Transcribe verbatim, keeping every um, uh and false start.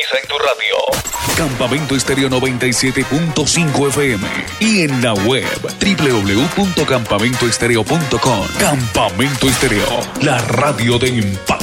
sintoniza en tu radio. Campamento Estéreo noventa y siete punto cinco F M y en la web doble u doble u doble u punto campamento estéreo punto com. Campamento Estéreo, la radio de impacto.